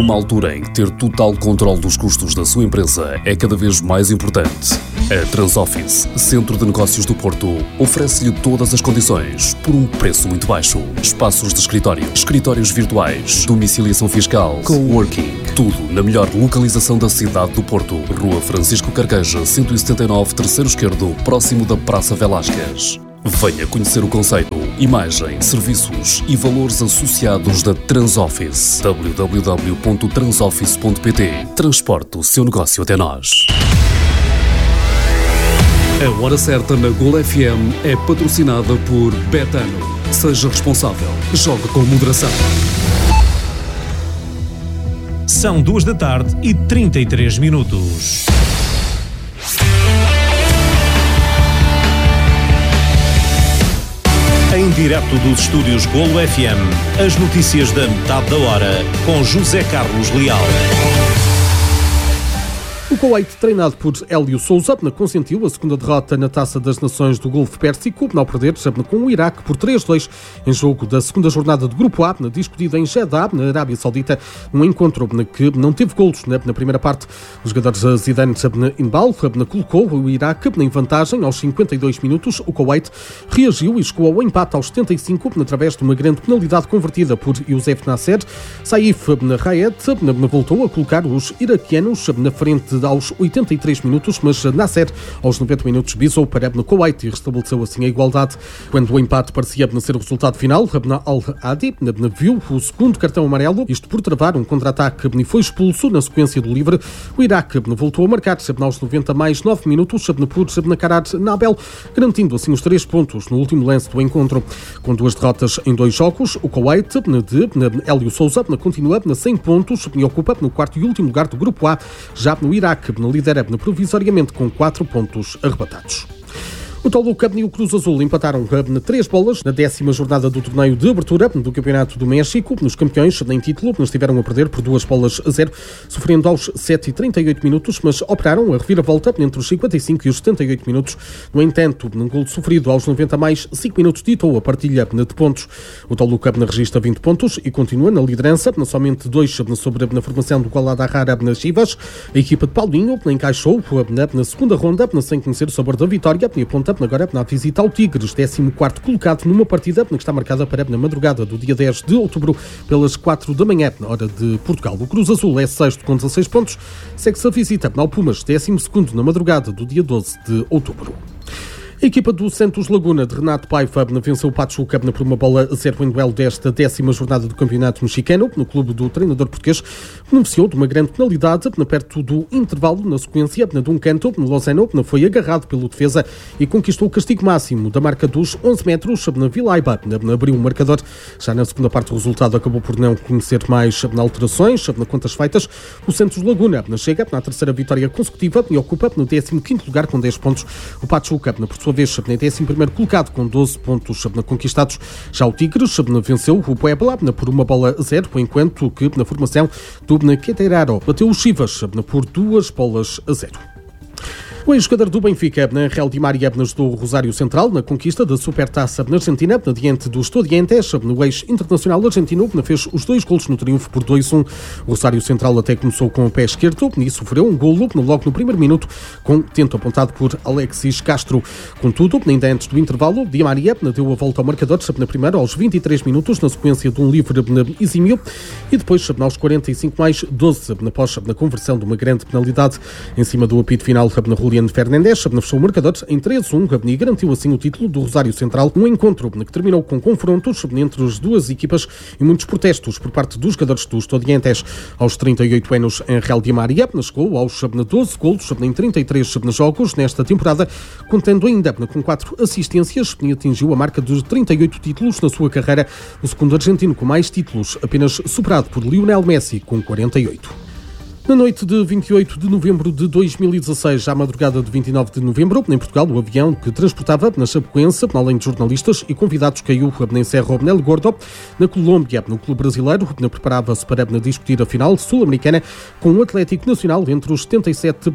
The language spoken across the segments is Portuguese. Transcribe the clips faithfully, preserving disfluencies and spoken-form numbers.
Numa altura em que ter total controle dos custos da sua empresa é cada vez mais importante, a Transoffice, Centro de Negócios do Porto, oferece-lhe todas as condições por um preço muito baixo. Espaços de escritório, escritórios virtuais, domiciliação fiscal, coworking, tudo na melhor localização da cidade do Porto. Rua Francisco Carqueja, cento e setenta e nove, terceiro esquerdo, próximo da Praça Velásquez. Venha conhecer o conceito, imagem, serviços e valores associados da Transoffice. w w w ponto transoffice ponto p t. Transporte o seu negócio até nós. A Hora Certa na Gol F M é patrocinada por Betano. Seja responsável. Jogue com moderação. São duas da tarde e trinta e três minutos. Em direto dos estúdios Golo F M, as notícias da metade da hora, com José Carlos Leal. O Kuwait, treinado por Hélio Sousa, consentiu a segunda derrota na Taça das Nações do Golfo Pérsico, ao perder com o Iraque por três a dois em jogo da segunda jornada do Grupo A, discutida em Jeddah, na Arábia Saudita, um encontro que não teve golos na primeira parte. O jogador Zidane Inbal colocou o Iraque em vantagem aos cinquenta e dois minutos. O Kuwait reagiu e chegou ao empate aos setenta e cinco através de uma grande penalidade convertida por Youssef Nasser. Saif Raed voltou a colocar os iraquianos na frente aos oitenta e três minutos, mas Nasser, aos noventa minutos, bisou para o Kuwait e restabeleceu assim a igualdade. Quando o empate parecia ser o resultado final, Al-Hadi viu o segundo cartão amarelo, isto por travar um contra-ataque, e foi expulso na sequência do livre. O Iraque voltou a marcar aos noventa mais nove minutos por Nakarat Nabel, garantindo assim os três pontos no último lance do encontro. Com duas derrotas em dois jogos, o Kuwait de Hélio Sousa continua sem pontos e ocupa no quarto e último lugar do Grupo A. Já no Iraque lidera provisoriamente com quatro pontos arrebatados. O Toluca e o Cruz Azul empataram três bolas na décima jornada do torneio de abertura do Campeonato do México. Nos campeões, nem título, estiveram a perder por duas bolas a zero, sofrendo aos sete e trinta e oito minutos, mas operaram a reviravolta entre os cinquenta e cinco e os setenta e oito minutos. No entanto, num golo sofrido aos noventa mais cinco minutos, ditou a partilha de pontos. O Toluca registra vinte pontos e continua na liderança, somente dois sobre a formação do Guadalajara nas Chivas. A equipa de Paulinho encaixou na segunda ronda, sem conhecer o sabor da vitória, e aponta agora na visita ao Tigres, décimo quarto colocado numa partida que está marcada para na madrugada do dia dez de outubro, pelas quatro da manhã, na hora de Portugal. O Cruz Azul é sexto com dezasseis pontos, segue-se a visita ao Pumas, décimo segundo na madrugada do dia doze de outubro. A equipa do Santos Laguna de Renato Paiva venceu o Pachuca por uma bola a zero em duelo desta décima jornada do Campeonato Mexicano. No clube do treinador português, beneficiou de uma grande penalidade perto do intervalo. Na sequência, de um canto, Lozano foi agarrado pelo defesa e conquistou o castigo máximo da marca dos onze metros na Vilaiba. Abriu o marcador. Já na segunda parte, o resultado acabou por não conhecer mais alterações. Na contas feitas, o Santos Laguna chega na terceira vitória consecutiva e ocupa no décimo quinto lugar com dez pontos. O Pachuca, por sua vez, na décimo primeiro colocado com doze pontos conquistados. Já o Tigres venceu o Puebla por uma bola a zero, enquanto que na formação do Queteiraro bateu o Chivas por duas bolas a zero. O ex-jogador do Benfica, Real Di Maria, ajudou o Rosário Central na conquista da Supertaça na Argentina, diante do Estudiantes. O ex-internacional argentino fez os dois golos no triunfo por dois a um. O Rosário Central até começou com o pé esquerdo e sofreu um golo logo no primeiro minuto, com tento apontado por Alexis Castro. Contudo, ainda antes do intervalo, Di Maria deu a volta ao marcador na primeira aos vinte e três minutos, na sequência de um livre exímio, e depois aos quarenta e cinco mais doze, após a conversão de uma grande penalidade em cima do apito final na Julián Fernández, fechou o marcador em três a um e garantiu assim o título do Rosário Central. Um encontro que terminou com confrontos entre as duas equipas e muitos protestos por parte dos jogadores dos Estudiantes. Aos trinta e oito anos, Real Di Maria chegou aos doze golos em trinta e três jogos nesta temporada, contando ainda com quatro assistências, e atingiu a marca dos trinta e oito títulos na sua carreira, o segundo argentino com mais títulos, apenas superado por Lionel Messi com quarenta e oito. Na noite de vinte e oito de novembro de dois mil e dezasseis, à madrugada de vinte e nove de novembro, em Portugal, o avião que transportava na Chapecoense, além de jornalistas e convidados, caiu em Cerro Nel Gordo, na Colômbia. No clube brasileiro, preparava-se para discutir a final sul-americana com o Atlético Nacional entre os setenta e sete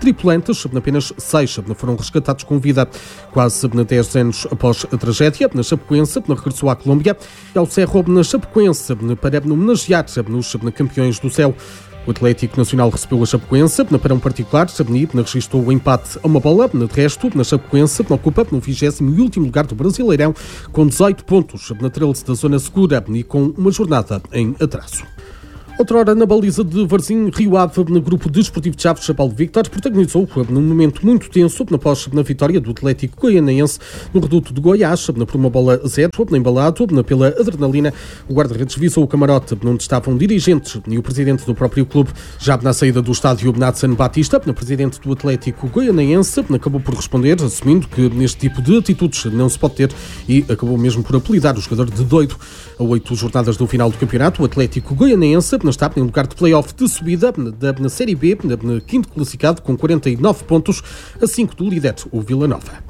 tripulantes, apenas seis foram resgatados com vida. Quase dez anos após a tragédia, na Chapecoense regressou à Colômbia e ao Cerro na Chapecoense para homenagear os campeões do céu. O Atlético Nacional recebeu a Chapecoense para um particular, registrou o empate a uma bola. De resto, na Chapecoense ocupa no vigésimo e último lugar do Brasileirão com dezoito pontos na treze da zona segura e com uma jornada em atraso. Outrora, na baliza de Varzim, Rio Ave, no grupo desportivo de Chaves, Paulo Victor, protagonizou num momento muito tenso após a vitória do Atlético Goianiense no reduto de Goiás, por uma bola zero, embalado pela adrenalina. O guarda-redes visou o camarote onde estavam dirigentes e o presidente do próprio clube. Já na saída do estádio, Nathan Batista, presidente do Atlético Goianiense, acabou por responder, assumindo que neste tipo de atitudes não se pode ter, e acabou mesmo por apelidar o jogador de doido. A oito jornadas do final do campeonato, o Atlético Goianiense está em lugar de play-off de subida na Série B, na quinto classificado com quarenta e nove pontos, a cinco do líder, o Vila Nova.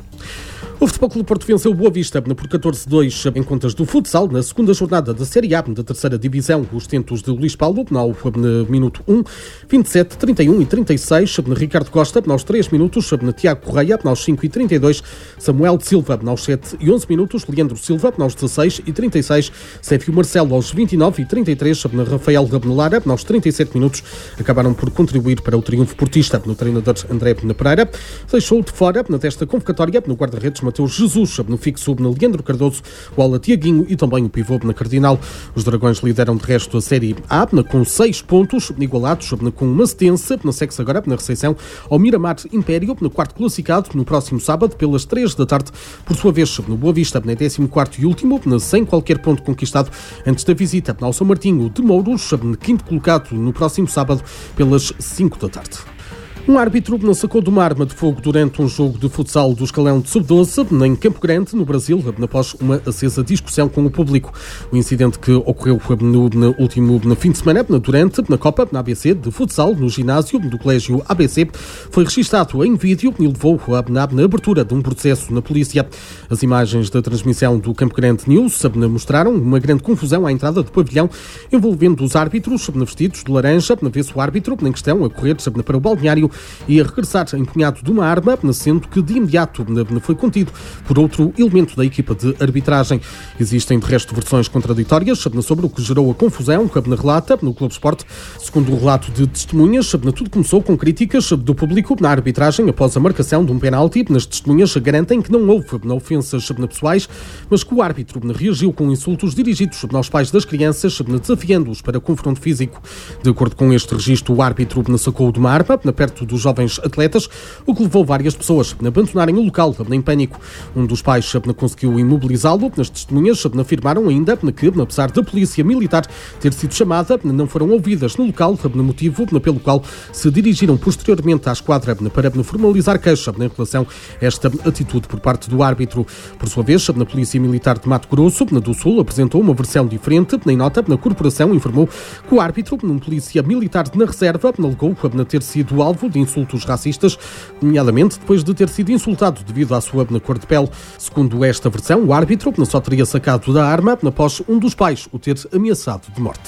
O Futebol Clube do Porto venceu o Boa Vista por catorze a dois em contas do futsal na segunda jornada da Série A da terceira divisão. Os tentos de Luís Paulo no minuto um, vinte e sete, trinta e um e trinta e seis, Ricardo Costa aos três minutos, Tiago Correia aos cinco e trinta e dois, Samuel de Silva aos sete e onze minutos, Leandro Silva aos dezasseis e trinta e seis, Sérgio Marcelo aos vinte e nove e trinta e três, Rafael Lara aos trinta e sete minutos. Acabaram por contribuir para o triunfo portista. No treinador André Pereira deixou de fora desta convocatória no guarda-redes Mateus Jesus, no fixo na Leandro Cardoso, o ala Tiaguinho e também o pivô na Cardinal. Os Dragões lideram de resto a Série A com seis pontos igualados, com uma setença. Segue-se agora na recepção ao Miramar Império, no quarto classificado, no próximo sábado, pelas três da tarde. Por sua vez, no Boa Vista, na décimo quarto e último, sem qualquer ponto conquistado antes da visita ao São Martinho de Mouros, quinto colocado no próximo sábado, pelas cinco da tarde. Um árbitro não sacou de uma arma de fogo durante um jogo de futsal do escalão de sub doze em Campo Grande, no Brasil, após uma acesa discussão com o público. O incidente que ocorreu no, no último no fim de semana, durante na Copa na A B C de futsal, no ginásio do Colégio A B C, foi registado em vídeo e levou na, na abertura de um processo na polícia. As imagens da transmissão do Campo Grande News mostraram uma grande confusão à entrada do pavilhão, envolvendo os árbitros vestidos de laranja, vê-se o árbitro em questão a correr para o balneário e a regressar empunhado de uma arma, sendo que de imediato foi contido por outro elemento da equipa de arbitragem. Existem de resto versões contraditórias sobre o que gerou a confusão, relata no Globo Esporte. Segundo o relato de testemunhas, tudo começou com críticas do público na arbitragem após a marcação de um penalti. As testemunhas garantem que não houve ofensas pessoais, mas que o árbitro reagiu com insultos dirigidos aos pais das crianças, desafiando-os para confronto físico. De acordo com este registro, o árbitro sacou de uma arma perto dos jovens atletas, o que levou várias pessoas a abandonarem o local em pânico. Um dos pais conseguiu imobilizá-lo. As testemunhas afirmaram ainda que, apesar da polícia militar ter sido chamada, não foram ouvidas no local, motivo pelo qual se dirigiram posteriormente à esquadra para formalizar queixa em relação a esta atitude por parte do árbitro. Por sua vez, a Polícia Militar de Mato Grosso do Sul apresentou uma versão diferente. Em nota, a corporação informou que o árbitro, um polícia militar na reserva, alegou ter sido alvo de insultos racistas, nomeadamente depois de ter sido insultado devido à sua cor de pele. Segundo esta versão, o árbitro só teria sacado da arma após um dos pais o ter ameaçado de morte.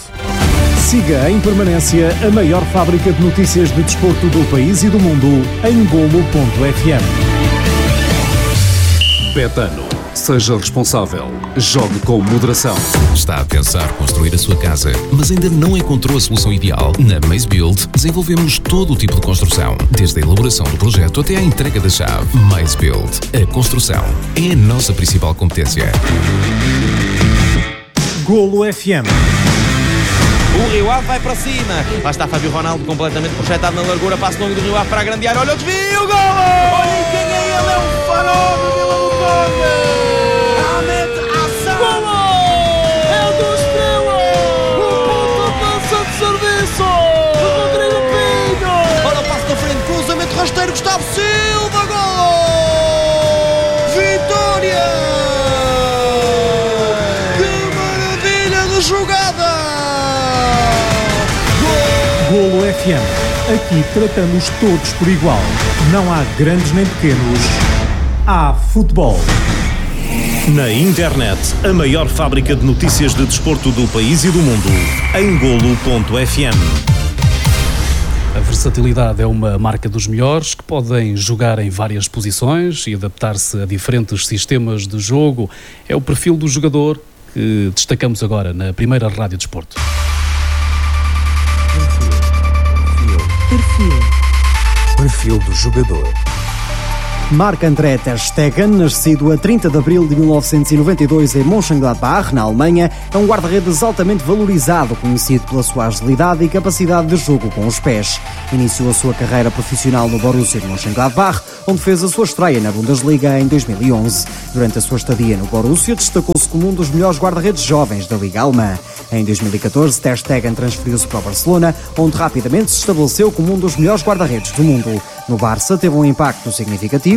Siga em permanência a maior fábrica de notícias de desporto do país e do mundo em golo ponto f m. Betano. Seja responsável. Jogue com moderação. Está a pensar construir a sua casa, mas ainda não encontrou a solução ideal? Na Maze Build desenvolvemos todo o tipo de construção, desde a elaboração do projeto até à entrega da chave. Maze Build. A construção é a nossa principal competência. Golo F M. O Rio Ave vai para cima. Lá está Fábio Ronaldo completamente projetado na largura. Passo longo do Rio Ave para a grande área. Olha o desvio. Golo! Olha quem é ele. É o farol do Vila do Conde. Rasteiro Gustavo Silva, gol! Vitória! Que maravilha de jogada! Gol! Golo F M. Aqui tratamos todos por igual. Não há grandes nem pequenos. Há futebol. Na internet, a maior fábrica de notícias de desporto do país e do mundo. Em golo ponto f m. A versatilidade é uma marca dos melhores, que podem jogar em várias posições e adaptar-se a diferentes sistemas de jogo. É o perfil do jogador que destacamos agora na primeira Rádio Desporto. Perfil. Perfil do jogador. Marc-André ter Stegen, nascido a trinta de abril de mil novecentos e noventa e dois em Mönchengladbach, na Alemanha, é um guarda-redes altamente valorizado, conhecido pela sua agilidade e capacidade de jogo com os pés. Iniciou a sua carreira profissional no Borussia de Mönchengladbach, onde fez a sua estreia na Bundesliga em dois mil e onze. Durante a sua estadia no Borussia, destacou-se como um dos melhores guarda-redes jovens da Liga Alemã. Em dois mil e catorze, ter Stegen transferiu-se para o Barcelona, onde rapidamente se estabeleceu como um dos melhores guarda-redes do mundo. No Barça, teve um impacto significativo,